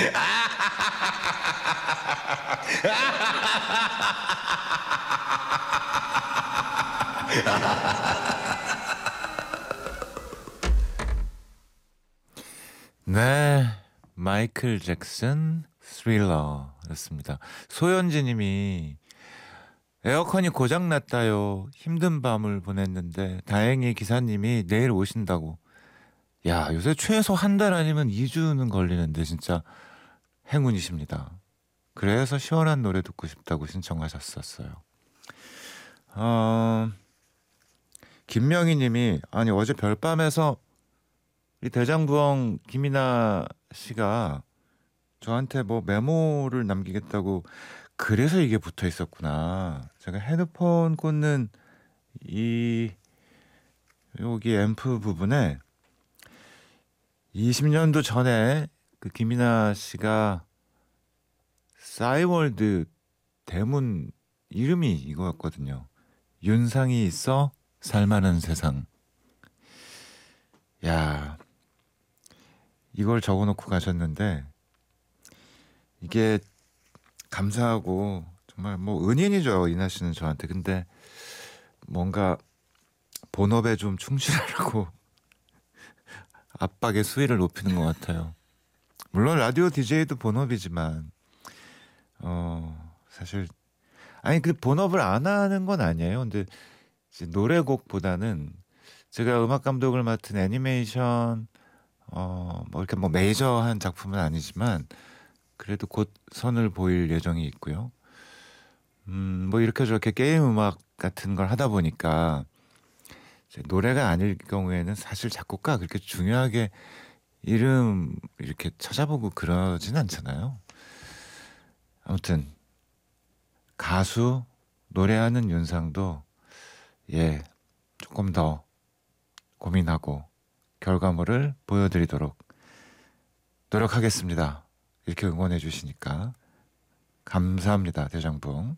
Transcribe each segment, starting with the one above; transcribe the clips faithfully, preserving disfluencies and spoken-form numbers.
네, 마이클 잭슨 스릴러였습니다. 소연지님이 에어컨이 고장 났다요. 힘든 밤을 보냈는데 다행히 기사님이 내일 오신다고. 야, 요새 최소 한 달 아니면 이 주는 걸리는데 진짜 행운이십니다. 그래서 시원한 노래 듣고 싶다고 신청하셨었어요. 어, 김명희님이 아니 어제 별밤에서 이 대장부엉 김이나 씨가 저한테 뭐 메모를 남기겠다고 그래서 이게 붙어 있었구나. 제가 헤드폰 꽂는 이 여기 앰프 부분에 이십 년도 전에 그 김이나 씨가 싸이월드 대문 이름이 이거였거든요. 윤상이 있어 살만한 세상. 야, 이걸 적어놓고 가셨는데 이게 감사하고 정말 뭐 은인이죠, 이나 씨는 저한테. 근데 뭔가 본업에 좀 충실하라고 압박의 수위를 높이는 것 같아요. 물론 라디오 디제이도 본업이지만 어 사실 아니 그 본업을 안 하는 건 아니에요. 근데 이제 노래곡보다는 제가 음악 감독을 맡은 애니메이션 어 뭐 이렇게 뭐 메이저한 작품은 아니지만 그래도 곧 선을 보일 예정이 있고요. 음 뭐 이렇게 저렇게 게임 음악 같은 걸 하다 보니까 이제 노래가 아닐 경우에는 사실 작곡가 그렇게 중요하게 이름 이렇게 찾아보고 그러진 않잖아요. 아무튼 가수 노래하는 윤상도 예 조금 더 고민하고 결과물을 보여드리도록 노력하겠습니다. 이렇게 응원해 주시니까 감사합니다, 대장붕.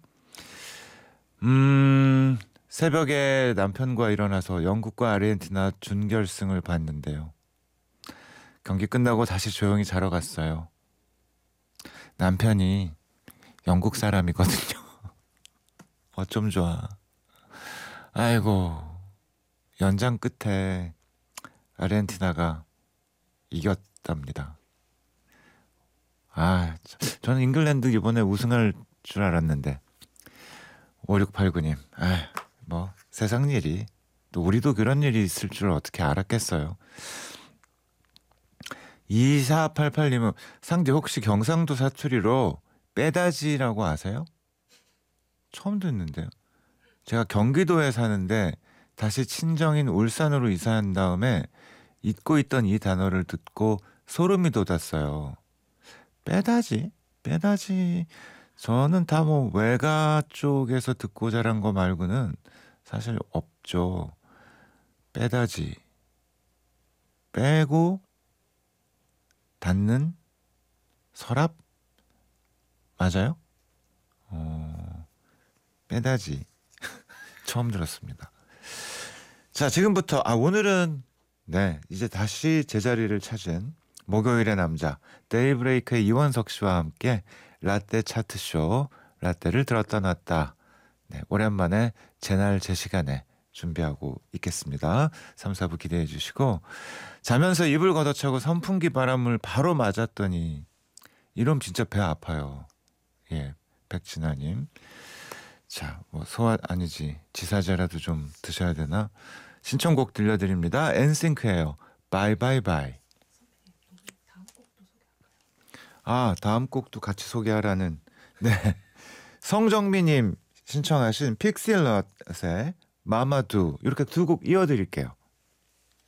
음 새벽에 남편과 일어나서 영국과 아르헨티나 준결승을 봤는데요. 경기 끝나고 다시 조용히 자러 갔어요. 남편이 영국 사람이거든요. 어쩜 좋아. 아이고, 연장 끝에 아르헨티나가 이겼답니다. 아, 저는 잉글랜드 이번에 우승할 줄 알았는데. 오육팔구님, 아, 뭐 세상 일이 또 우리도 그런 일이 있을 줄 어떻게 알았겠어요. 이사팔팔님은 상대 혹시 경상도 사투리로 빼다지라고 아세요? 처음 듣는데요. 제가 경기도에 사는데 다시 친정인 울산으로 이사한 다음에 잊고 있던 이 단어를 듣고 소름이 돋았어요. 빼다지? 빼다지. 저는 다 뭐 외가 쪽에서 듣고 자란 거 말고는 사실 없죠. 빼다지. 빼고 닫는 서랍? 맞아요? 어, 빼다지. 처음 들었습니다. 자, 지금부터 아 오늘은 네 이제 다시 제자리를 찾은 목요일의 남자 데이브레이크의 이원석 씨와 함께 라떼 차트쇼 라떼를 들었다 놨다. 네, 오랜만에 제날 제 시간에 준비하고 있겠습니다. 삼, 사 부 기대해 주시고 자면서 이불 걷어차고 선풍기 바람을 바로 맞았더니 이러면 진짜 배 아파요. 예, 백진아님. 자, 뭐 소화 아니지 지사제라도 좀 드셔야 되나? 신청곡 들려드립니다. 엔싱크예요. 바이바이바이. 아, 다음 곡도 같이 소개하라는. 네, 성정미님 신청하신 픽실럿의 마마두 이렇게 두 곡 이어드릴게요.